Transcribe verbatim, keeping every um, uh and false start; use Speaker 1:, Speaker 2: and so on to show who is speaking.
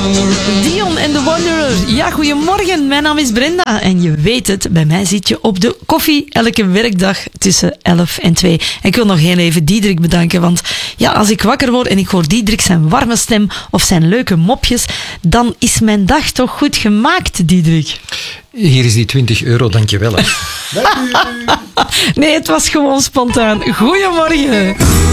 Speaker 1: Dion en de Wanderer. Ja, goedemorgen. Mijn naam is Brenda. En je weet het, bij mij zit je op de koffie elke werkdag tussen elf en twee. En ik wil nog heel even Diederik bedanken. Want ja, als ik wakker word en ik hoor Diederik zijn warme stem of zijn leuke mopjes, dan is mijn dag toch goed gemaakt, Diederik.
Speaker 2: Hier is die twintig euro, dankjewel. Hè.
Speaker 1: Nee, het was gewoon spontaan. Goedemorgen.